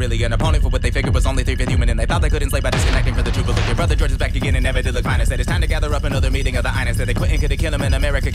really an opponent for what they figured was only 3/5 human, and they thought they couldn't slay by disconnecting from the truth. But look, your brother George is back again and never did look fine. I said it's time to gather up another meeting of the Ines. Said they couldn't kill him in America.